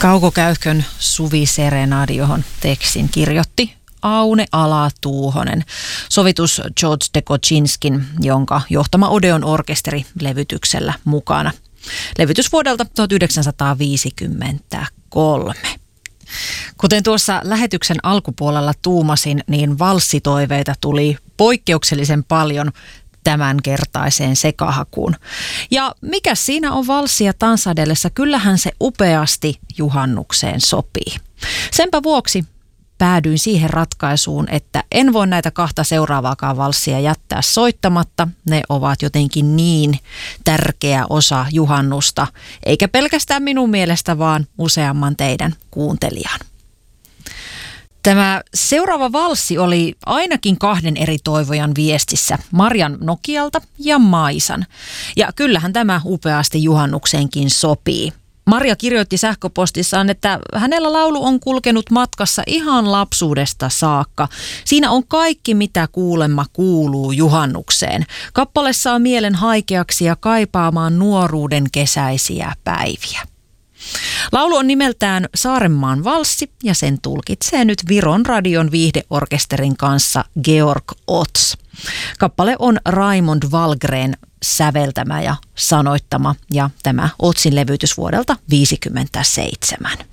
Kaukokäyhkön Suviserenadi, johon tekstin kirjoitti Aune Ala-Tuuhonen. Sovitus George de Kochinskin, jonka johtama Odeon orkesteri levytyksellä mukana. Levytys vuodelta 1953. Kuten tuossa lähetyksen alkupuolella tuumasin, niin valssitoiveita tuli poikkeuksellisen paljon tämänkertaiseen sekahakuun. Ja mikä siinä on valssia tansadellessa, kyllähän se upeasti juhannukseen sopii. Senpä vuoksi päädyin siihen ratkaisuun, että en voi näitä kahta seuraavaakaan valssia jättää soittamatta. Ne ovat jotenkin niin tärkeä osa juhannusta, eikä pelkästään minun mielestä, vaan useamman teidän kuuntelijan. Tämä seuraava valssi oli ainakin kahden eri toivojan viestissä, Marjan Nokialta ja Maisan. Ja kyllähän tämä upeasti juhannukseenkin sopii. Marja kirjoitti sähköpostissaan, että hänellä laulu on kulkenut matkassa ihan lapsuudesta saakka. Siinä on kaikki, mitä kuulemma kuuluu juhannukseen. Kappale saa mielen haikeaksi ja kaipaamaan nuoruuden kesäisiä päiviä. Laulu on nimeltään Saarenmaan valssi ja sen tulkitsee nyt Viron radion viihdeorkesterin kanssa Georg Ots. Kappale on Raimond Wallgren säveltämä ja sanoittama ja tämä Otsin levytys vuodelta 1957.